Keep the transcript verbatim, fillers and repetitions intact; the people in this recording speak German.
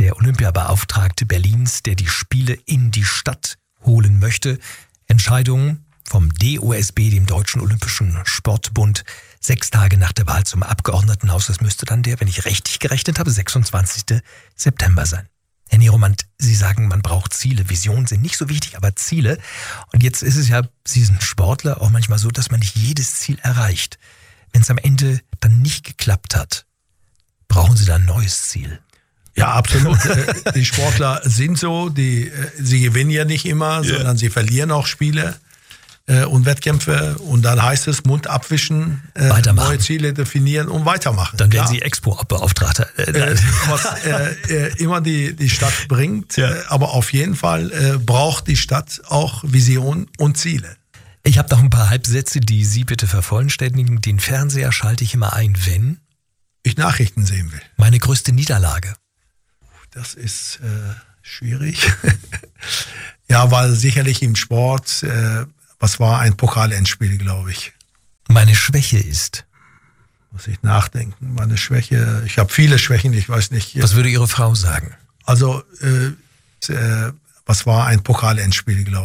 der Olympiabeauftragte Berlins, der die Spiele in die Stadt holen möchte. Entscheidung vom D O S B, dem Deutschen Olympischen Sportbund, sechs Tage nach der Wahl zum Abgeordnetenhaus. Das müsste dann der, wenn ich richtig gerechnet habe, sechsundzwanzigsten September sein. Herr Neroman, Sie sagen, man braucht Ziele. Visionen sind nicht so wichtig, aber Ziele. Und jetzt ist es ja, Sie sind Sportler, auch manchmal so, dass man nicht jedes Ziel erreicht. Wenn es am Ende dann nicht geklappt hat, brauchen Sie da ein neues Ziel? Ja, absolut. Die Sportler sind so, die, sie gewinnen ja nicht immer, yeah. sondern sie verlieren auch Spiele äh, und Wettkämpfe. Und dann heißt es Mund abwischen, äh, neue Ziele definieren und weitermachen. Dann werden Klar. Sie Expo-Beauftragter. Äh, was äh, äh, immer die, die Stadt bringt. Ja. Äh, aber auf jeden Fall äh, braucht die Stadt auch Vision und Ziele. Ich habe noch ein paar Halbsätze, die Sie bitte vervollständigen. Den Fernseher schalte ich immer ein, wenn ich Nachrichten sehen will. Meine größte Niederlage. Das ist äh, schwierig. Ja, weil sicherlich im Sport, äh, was war ein Pokalendspiel, glaube ich. Meine Schwäche ist? Muss ich nachdenken. Meine Schwäche, ich habe viele Schwächen, ich weiß nicht. Was würde Ihre Frau sagen? Also, äh, äh, was war ein Pokalendspiel, glaube ich.